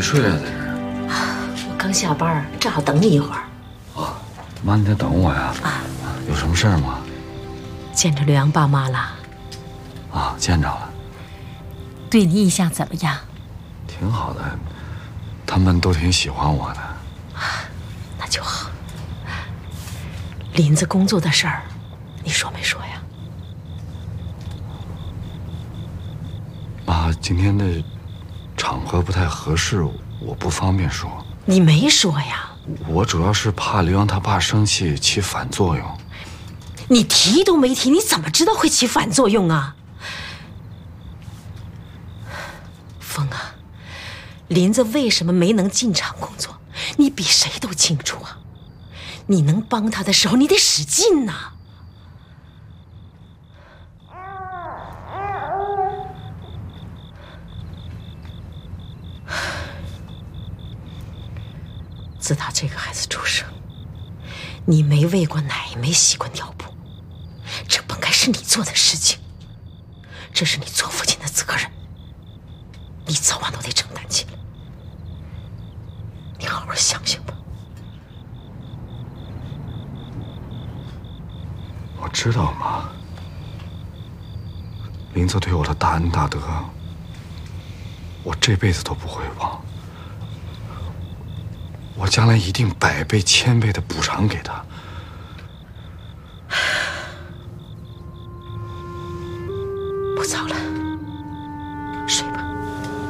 睡啊，在这儿？ 我刚下班，正好等你一会儿。 哦，妈，你在等我呀？ 啊， 有什么事儿吗？ 见着刘洋爸妈了？ 啊，见着了。 对你印象怎么样？ 挺好的，他们都挺喜欢我的。 那就好。林子工作的事儿，你说没说呀？ 妈，今天的场合不太合适，我不方便说。 你没说呀？ 我主要是怕刘洋他爸生气起反作用。 你提都没提，你怎么知道会起反作用啊？风啊，林子为什么没能进厂工作，你比谁都清楚啊。你能帮他的时候，你得使劲呐。自打这个孩子出生，你没喂过奶，没洗过尿布，这本该是你做的事情，这是你做父亲的责任，你早晚都得承担起来。你好好想想吧。 我知道，妈。林子对我的大恩大德，我这辈子都不会忘。我将来一定100倍、1000倍的补偿给他。